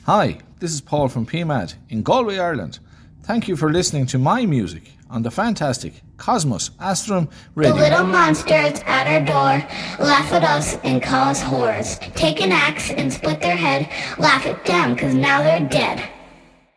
Hi, this is Paul from PMAD in Galway, Ireland. Thank you for listening to my music on the fantastic Cosmos Astrum Radio. The little monsters at our door laugh at us and call us whores. Take an axe and split their head, laugh it down 'cause now they're dead.